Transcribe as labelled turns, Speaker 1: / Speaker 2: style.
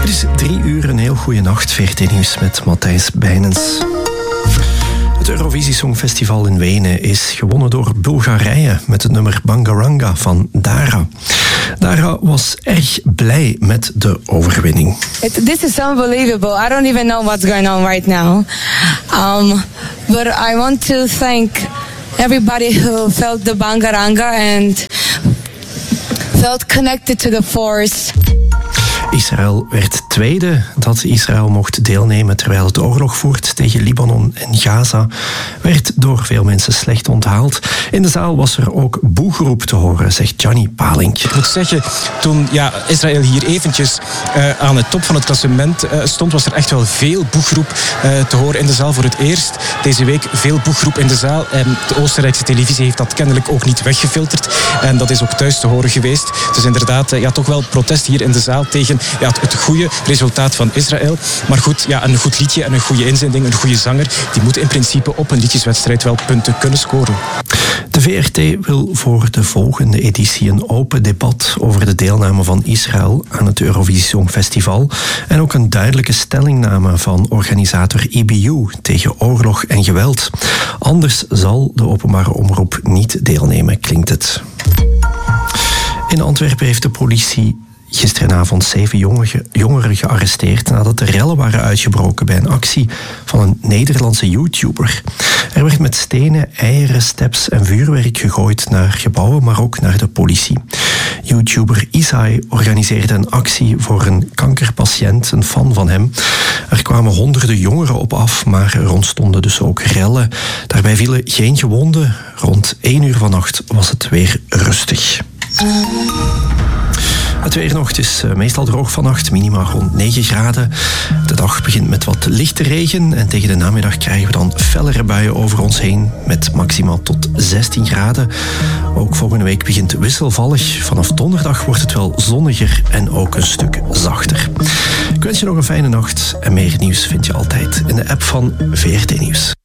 Speaker 1: is 3:00, een heel goede nacht. VRT Nieuws met Matthijs Bijnens. Het Eurovisie Songfestival in Wenen is gewonnen door Bulgarije met het nummer Bangaranga van Dara. Dara was erg blij met de overwinning.
Speaker 2: This is unbelievable. I don't even know what's going on right now. But I want to thank everybody who felt the Bangaranga and felt connected to the force.
Speaker 1: Israël werd tweede. Dat Israël mocht deelnemen terwijl het oorlog voert tegen Libanon en Gaza, werd door veel mensen slecht onthaald. In de zaal was er ook boegeroep te horen, zegt Gianni Palink.
Speaker 3: Ik moet zeggen, toen Israël hier eventjes aan de top van het klassement stond, was er echt wel veel boegeroep te horen in de zaal. Voor het eerst deze week veel boegeroep in de zaal. De Oostenrijkse televisie heeft dat kennelijk ook niet weggefilterd. En dat is ook thuis te horen geweest. Dus inderdaad, toch wel protest hier in de zaal tegen het goede resultaat van Israël. Maar goed, een goed liedje en een goede inzending, een goede zanger, die moeten in principe op een liedjeswedstrijd wel punten kunnen scoren.
Speaker 1: De VRT wil voor de volgende editie een open debat over de deelname van Israël aan het Eurovisie Songfestival en ook een duidelijke stellingname van organisator EBU tegen oorlog en geweld. Anders zal de openbare omroep niet deelnemen, klinkt het. In Antwerpen heeft de politie gisteravond 7 jongeren gearresteerd nadat de rellen waren uitgebroken bij een actie van een Nederlandse YouTuber. Er werd met stenen, eieren, steps en vuurwerk gegooid naar gebouwen, maar ook naar de politie. YouTuber Isai organiseerde een actie voor een kankerpatiënt, een fan van hem. Er kwamen honderden jongeren op af, maar er ontstonden dus ook rellen. Daarbij vielen geen gewonden. Rond 1:00 vannacht was het weer rustig. Het weer nog, het is meestal droog vannacht, minima rond 9 graden. De dag begint met wat lichte regen en tegen de namiddag krijgen we dan fellere buien over ons heen met maximaal tot 16 graden. Ook volgende week begint wisselvallig. Vanaf donderdag wordt het wel zonniger en ook een stuk zachter. Ik wens je nog een fijne nacht en meer nieuws vind je altijd in de app van VRT Nieuws.